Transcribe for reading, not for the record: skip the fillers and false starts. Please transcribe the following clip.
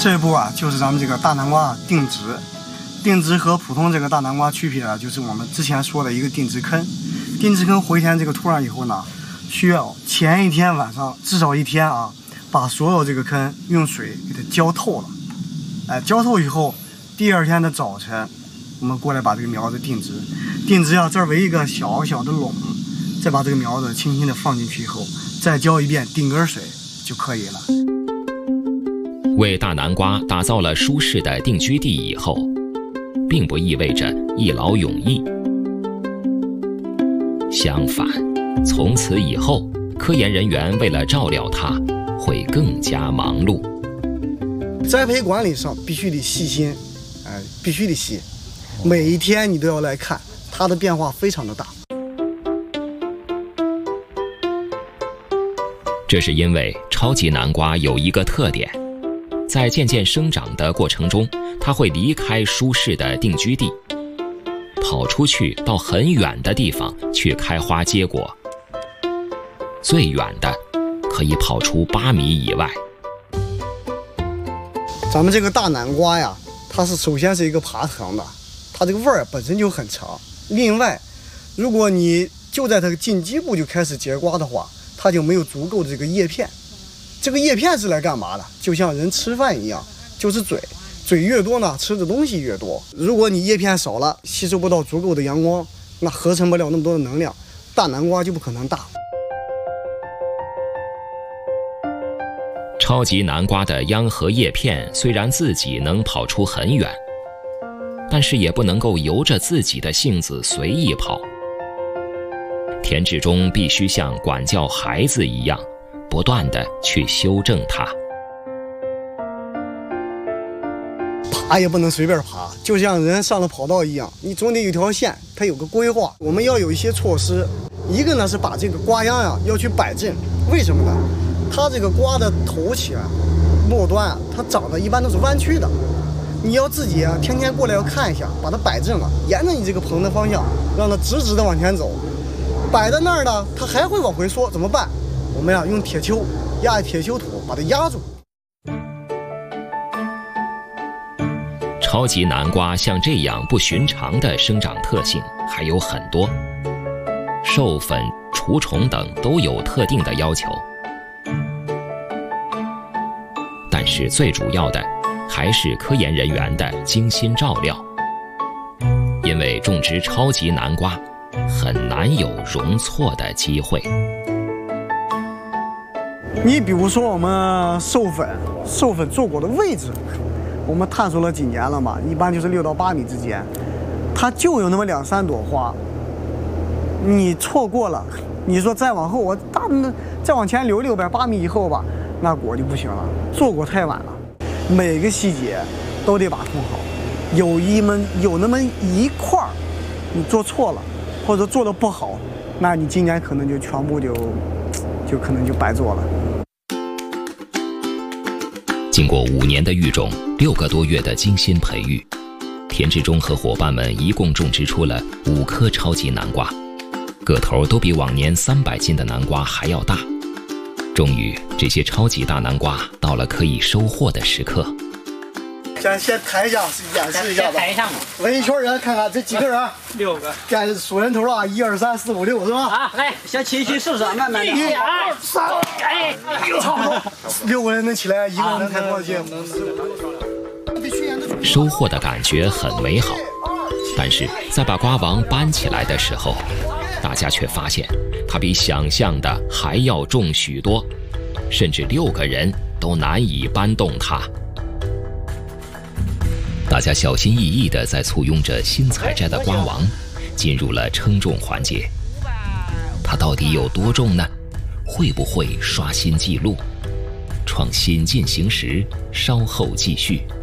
这一步啊，就是咱们这个大南瓜定植。定植和普通这个大南瓜区别啊，就是我们之前说的一个定植坑。定植坑回填这个土壤以后呢，需要前一天晚上至少1天啊，把所有这个坑用水给它浇透了。浇透以后，第2天的早晨，我们过来把这个苗子定植。定植啊，这儿围一个小小的垄，再把这个苗子轻轻的放进去以后，再浇一遍定根水就可以了。 为大南瓜打造了舒适的定居地以后，并不意味着一劳永逸。相反，从此以后，科研人员为了照料它，会更加忙碌。 栽培管理上必须得细心，必须得细，每一天你都要来看，它的变化非常的大。 这是因为超级南瓜有一个特点，在渐渐生长的过程中，它会离开舒适的定居地，跑出去到很远的地方去开花结果。最远的可以跑出8米以外。 咱们这个大南瓜呀，它首先是一个爬藤的，它这个味儿本身就很强。另外，如果你就在它的近基部就开始结瓜的话，它就没有足够的这个叶片。这个叶片是来干嘛的？就像人吃饭一样，就是嘴越多呢，吃的东西越多。如果你叶片少了，吸收不到足够的阳光，那合成不了那么多的能量，大南瓜就不可能大。 超级南瓜的秧和叶片虽然自己能跑出很远，但是也不能够由着自己的性子随意跑。田志忠必须像管教孩子一样，不断地去修正它。 爬也不能随便爬，就像人上了跑道一样，你总得有条线，它有个规划。我们要有一些措施，一个呢是把这个瓜秧呀要去摆正，为什么呢？它这个瓜的头起啊，末端啊，它长得一般都是弯曲的，你要自己啊天天过来要看一下，把它摆正了，沿着你这个棚的方向，让它直直的往前走。摆在那儿呢，它还会往回缩，怎么办？我们呀用铁锹压铁锹土把它压住。 超级南瓜像这样不寻常的生长特性还有很多，授粉、除虫等都有特定的要求。但是最主要的还是科研人员的精心照料，因为种植超级南瓜很难有容错的机会。 你比如说我们授粉做果的位置，我们探索了几年了嘛，一般就是6到8米之间，它就有那么2、3朵花，你错过了，你说再往后我再往前留600、8米以后吧，那果就不行了，做果太晚了。每个细节都得把控好，有那么一块儿你做错了，或者做的不好，那你今年可能就全部就可能就白做了。 经过5年的育种，6个多月的精心培育，田志忠和伙伴们一共种植出了5颗超级南瓜，个头都比往年300斤的南瓜还要大。终于，这些超级大南瓜到了可以收获的时刻。 先抬一下，演示一下吧。 抬一下嘛。 围一圈人，看看这几个人。 6个。 该数人头了，1、2、3、4、5、6，是吧？ 啊，来，先起试试，慢慢的。1、2、3，哎，差不多。 6个人能起来，1个人能抬过去。 收获的感觉很美好，但是在把瓜王搬起来的时候，大家却发现它比想象的还要重许多，甚至6个人都难以搬动它。大家小心翼翼地在簇拥着新采摘的瓜王，进入了称重环节。它到底有多重呢？会不会刷新纪录？创新进行时，稍后继续。